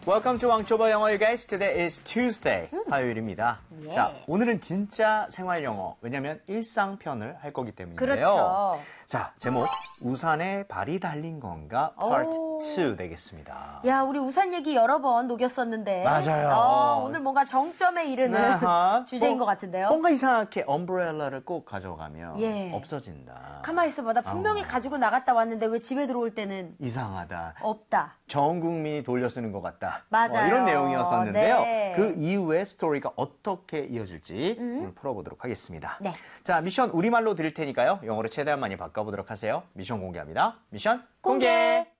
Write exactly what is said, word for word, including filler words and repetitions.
Welcome to 왕초보 영어, you guys. Today is Tuesday. 음. 화요일입니다. 예. 자, 오늘은 진짜 생활 영어. 왜냐면 일상편을 할 거기 때문인데요. 그렇죠. 자, 제목 우산에 발이 달린 건가 Part 투 되겠습니다. 야, 우리 우산 얘기 여러 번 녹였었는데. 맞아요. 어, 오늘 뭔가 정점에 이르는 아하. 주제인 뭐, 것 같은데요. 뭔가 이상하게 엄브렐라를 꼭 가져가면 예. 없어진다. 가만히 있어봐. 나 분명히 어. 가지고 나갔다 왔는데 왜 집에 들어올 때는 이상하다. 없다. 전 국민이 돌려 쓰는 것 같다. 맞아요. 뭐 이런 내용이었었는데요. 네. 그 이후에 스토리가 어떻게 이어질지 음. 오늘 풀어보도록 하겠습니다. 네. 자, 미션 우리말로 드릴 테니까요. 영어로 최대한 많이 바꿔보도록 하세요. 미션 공개합니다. 미션 공개. 공개.